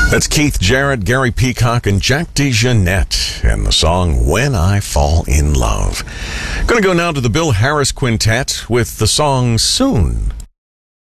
That's Keith Jarrett, Gary Peacock, and Jack DeJohnette and the song When I Fall in Love. Going to go now to the Bill Harris Quintet with the song Soon.